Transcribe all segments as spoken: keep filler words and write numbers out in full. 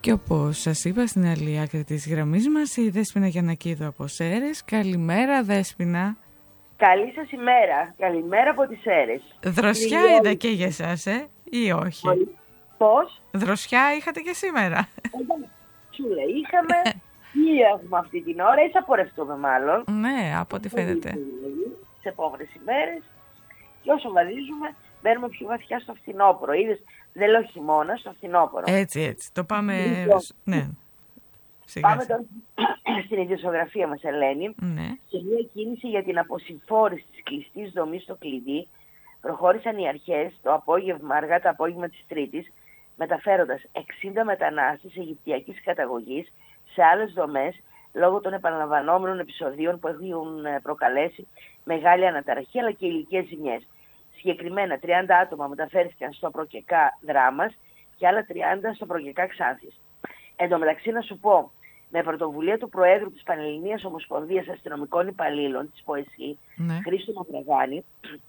Και όπως σας είπα, στην άλλη άκρη της γραμμής μας η Δέσποινα Γιαννακίδου από Σέρρες. Καλημέρα, Δέσποινα. Καλή σας ημέρα. Καλημέρα από τις Σέρρες. Δροσιά είδα και για εσάς, ε, ή όχι? Πώς? Δροσιά είχατε και σήμερα? Σου λέει, είχαμε ή έχουμε αυτή την ώρα ή θα πορευτούμε μάλλον. Ναι, από ό,τι φαίνεται. Τις επόμενες ημέρες. Και όσο βαδίζουμε, μπαίνουμε πιο βαθιά στο φθινόπωρο. Είδες, δεν λέω χειμώνα, στο φθινόπωρο. Έτσι, έτσι. Το πάμε... Λοιπόν, ναι. Σιγά, πάμε σιγά. τώρα στην ιδιοσιογραφία μας, Ελένη. Ναι. Σε μια κίνηση για την αποσυμφόρηση της κλειστής δομής στο κλειδί, προχώρησαν οι αρχές το απόγευμα, αργά το απόγευμα της Τρίτης, μεταφέροντας εξήντα μετανάστες αιγυπτιακής καταγωγής σε άλλες δομές, λόγω των επαναλαμβανόμενων επεισοδίων που έχουν προκαλέσει μεγάλη αναταραχή αλλά και ηλικές ζημιές. Συγκεκριμένα τριάντα άτομα μεταφέρθηκαν στο προκεκά Δράμας και άλλα τριάντα στο προκεκά Ξάνθης. Εν τω μεταξύ να σου πω, με πρωτοβουλία του Προέδρου της Πανελληνίας Ομοσπονδίας Αστυνομικών Υπαλλήλων της ΠΟΕΣΥ, Ναι. Χρήστο Μαυραγάνη,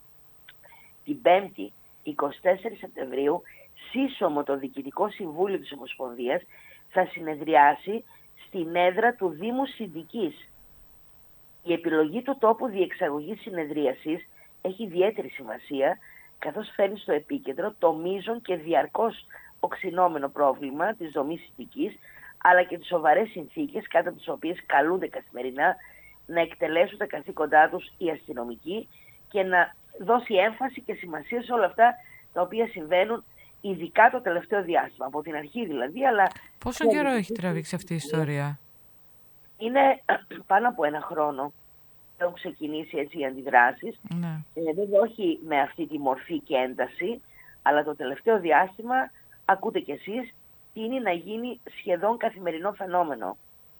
την πέμπτη εικοστή τέταρτη Σεπτεμβρίου, σύσσωμο το Διοικητικό Συμβούλιο της Ομοσπονδίας θα συνεδριάσει στην έδρα του Δήμου Συνδικής. Η επιλογή του τόπου διεξαγωγής συνεδρίασης έχει ιδιαίτερη σημασία, καθώς φέρνει στο επίκεντρο το μείζον και διαρκώς οξυνόμενο πρόβλημα της δομής Συνδικής, αλλά και τις σοβαρές συνθήκες κάτω από τις οποίες καλούνται καθημερινά να εκτελέσουν τα καθήκοντά τους οι αστυνομικοί και να δώσει έμφαση και σημασία σε όλα αυτά τα οποία συμβαίνουν, ειδικά το τελευταίο διάστημα, από την αρχή δηλαδή. Αλλά πόσο καιρό έχει τραβήξει αυτή η ιστορία? Είναι πάνω από ένα χρόνο. Έχουν ξεκινήσει έτσι οι αντιδράσεις. Ναι. Ε, βέβαια όχι με αυτή τη μορφή και ένταση, αλλά το τελευταίο διάστημα, ακούτε κι εσείς, είναι να γίνει σχεδόν καθημερινό φαινόμενο.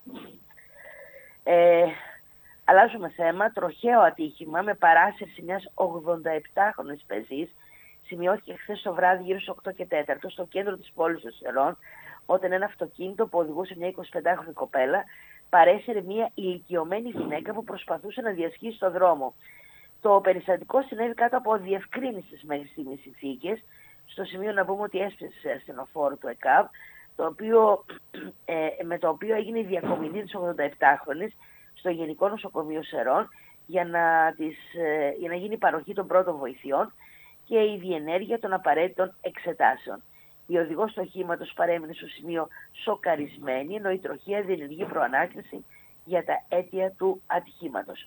Ε, αλλάζουμε θέμα. Τροχαίο ατύχημα με παράσυρση μιας ογδονταεπτάχρονης πεζής σημειώθηκε χθες το βράδυ γύρω στις οκτώ και τέσσερα στο κέντρο της πόλης των Σερών, όταν ένα αυτοκίνητο που οδηγούσε μια εικοσιπεντάχρονη κοπέλα παρέσυρε μια ηλικιωμένη γυναίκα που προσπαθούσε να διασχίσει τον δρόμο. Το περιστατικό συνέβη κάτω από διευκρίνησες μέχρι στιγμής συνθήκες. Στο σημείο να πούμε ότι έσπεσε ασθενοφόρο του ΕΚΑΒ, το οποίο, ε, με το οποίο έγινε η διακομιδή της ογδονταεπτάχρονης στο Γενικό Νοσοκομείο Σερών για να, της, ε, για να γίνει η παροχή των πρώτων βοηθειών και η διενέργεια των απαραίτητων εξετάσεων. Η οδηγός του οχήματος παρέμεινε στο σημείο σοκαρισμένη, ενώ η τροχαία διενεργεί προανάκριση για τα αίτια του ατυχήματος.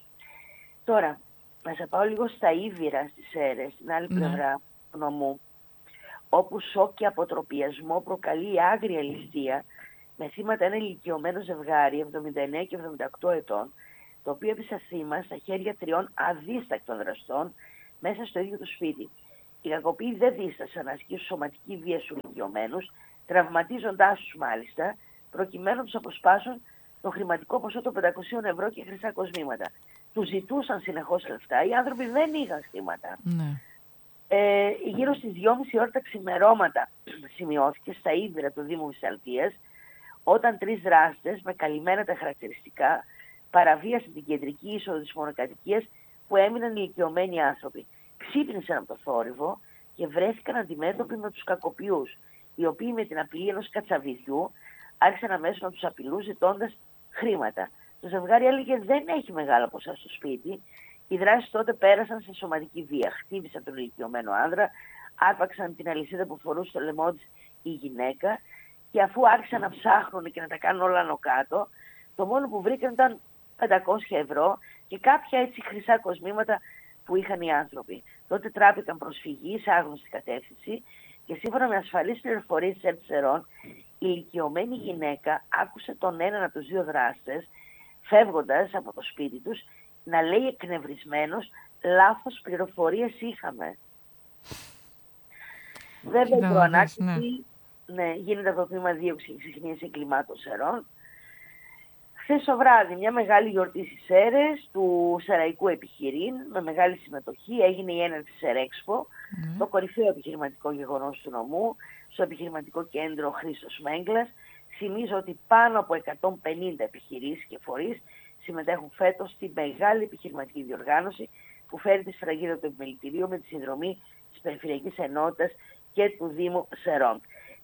Τώρα, να σε πάω λίγο στα Ήβυρα στις Σέρρες, στην άλλη Ναι. πλευρά του νομού, όπου σοκ και αποτροπιασμό προκαλεί άγρια ληστεία, με θύματα ένα ηλικιωμένο ζευγάρι εβδομήντα εννέα και εβδομήντα οκτώ ετών, το οποίο έπεσε θύμα στα χέρια τριών αδίστακτων δραστών μέσα στο ίδιο του σπίτι. Οι κακοποιοί δεν δίστασαν να ασκήσουν σωματική βία στους ηλικιωμένους, τραυματίζοντάς τους μάλιστα, προκειμένου να τους αποσπάσουν το χρηματικό ποσό των πεντακόσια ευρώ και χρυσά κοσμήματα. Τους ζητούσαν συνεχώς λεφτά, οι άνθρωποι δεν είχαν χρήματα. Ναι. Ε, γύρω στις δυόμιση ώρα τα ξημερώματα σημειώθηκε στα Ήβυρα του Δήμου Βυσσαλτίας, όταν τρεις δράστες με καλυμμένα τα χαρακτηριστικά παραβίασαν την κεντρική είσοδο της μονοκατοικίας που έμειναν ηλικιωμένοι άνθρωποι. Ξύπνησαν από το θόρυβο και βρέθηκαν αντιμέτωποι με τους κακοποιούς, οι οποίοι με την απειλή ενός κατσαβιδιού άρχισαν αμέσως να τους απειλούν ζητώντας χρήματα. Το ζευγάρι έλεγε δεν έχει μεγάλα ποσά στο σπίτι. Οι δράσεις τότε πέρασαν σε σωματική βία. Χτύπησαν τον ηλικιωμένο άνδρα, άρπαξαν την αλυσίδα που φορούσε στο λαιμό της η γυναίκα και αφού άρχισαν να ψάχνουν και να τα κάνουν όλα άνω κάτω, το μόνο που βρήκαν ήταν πεντακόσια ευρώ και κάποια έτσι χρυσά κοσμήματα που είχαν οι άνθρωποι. Τότε τράπηκαν προσφυγή σε άγνωστη κατεύθυνση και σύμφωνα με ασφαλείς πληροφορίες της Ερτσερών, η ηλικιωμένη γυναίκα άκουσε τον έναν από τους δύο δράστες, φεύγοντας από το σπίτι τους, να λέει εκνευρισμένος «λάθος πληροφορίες είχαμε». Βέβαια η προανάκτηση, ναι. ναι, γίνεται από το τμήμα δίωξη και ξεχνίες εγκλημάτων Σερών. Χθες το βράδυ μια μεγάλη γιορτή στις Σέρρες του Σεραϊκού Επιχειρήν με μεγάλη συμμετοχή, έγινε η έναρξη Σερέξπο, mm. το κορυφαίο επιχειρηματικό γεγονός του νομού, στο επιχειρηματικό κέντρο Χρήστος Μέγκλας. Θυμίζω ότι πάνω από εκατόν πενήντα επιχειρήσεις και φορείς συμμετέχουν φέτος στη μεγάλη επιχειρηματική διοργάνωση που φέρει τη σφραγίδα του επιμελητηρίου με τη συνδρομή της Περιφερειακής Ενότητας και του Δήμου Σερών.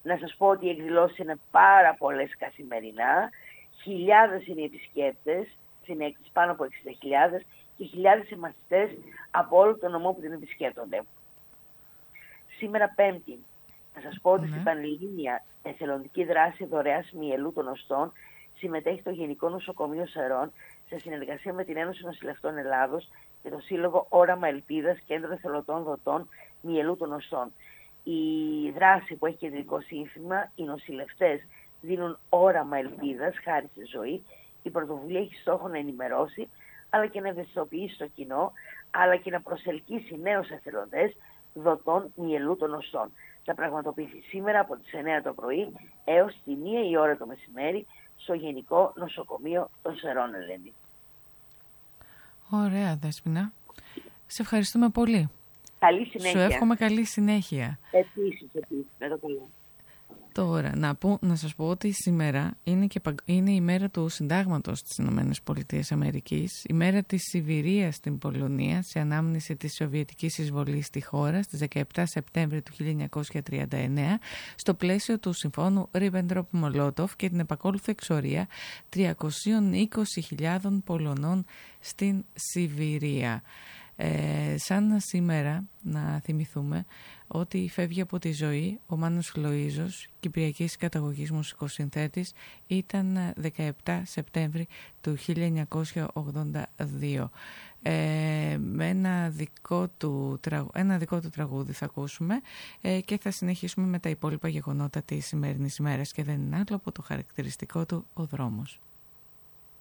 Να σας πω ότι οι εκδηλώσεις είναι πάρα πολλές καθημερινά, χιλιάδες είναι οι επισκέπτες, στην έκθεση πάνω από εξήντα χιλιάδες και χιλιάδες οι μαθητές από όλο τον νομό που την επισκέπτονται. Σήμερα Πέμπτη, να σας πω ότι mm. στην Πανελλήνια εθελοντική δράση δωρεάς μυελού των οστών συμμετέχει το Γενικό Νοσοκομείο Σερών σε συνεργασία με την Ένωση Νοσηλευτών Ελλάδος και το Σύλλογο Όραμα Ελπίδας, Κέντρο Εθελοντών Δοτών Μυελού των Οστών. Η δράση που έχει κεντρικό σύνθημα, οι νοσηλευτές δίνουν όραμα ελπίδας χάρη στη ζωή. Η πρωτοβουλία έχει στόχο να ενημερώσει, αλλά και να ευαισθητοποιήσει το κοινό, αλλά και να προσελκύσει νέους εθελοντές δοτών μυελού των οστών. Θα πραγματοποιηθεί σήμερα από τις εννιά το πρωί έως τη μία η ώρα το μεσημέρι στο Γενικό Νοσοκομείο των Σερών, Ελένη. Ωραία, Δέσποινα. Σε ευχαριστούμε πολύ. Καλή συνέχεια. Σου εύχομαι καλή συνέχεια. Επίσης, επίσης. Με το καλό. Τώρα, να, πω, να σας πω ότι σήμερα είναι, και, είναι η μέρα του Συντάγματος της Ηνωμένες Πολιτείες Αμερικής, η μέρα της Σιβηρίας στην Πολωνία, σε ανάμνηση της Σοβιετικής εισβολής στη χώρα στις δεκαεπτά Σεπτέμβρη του χίλια εννιακόσια τριάντα εννέα, στο πλαίσιο του Συμφώνου Ρίμπεντροπ-Μολότοφ και την επακόλουθη εξορία τριακόσιες είκοσι χιλιάδες Πολωνών στην Σιβηρία. Ε, σαν σήμερα να θυμηθούμε ότι φεύγει από τη ζωή ο Μάνος Λοΐζος, κυπριακής καταγωγής μουσικοσυνθέτης, ήταν δεκαεπτά Σεπτέμβρη του χίλια εννιακόσια ογδόντα δύο. Ε, με ένα δικό, του, ένα δικό του τραγούδι θα ακούσουμε ε, και θα συνεχίσουμε με τα υπόλοιπα γεγονότα της σημερινής ημέρας, και δεν είναι άλλο από το χαρακτηριστικό του «Ο δρόμος».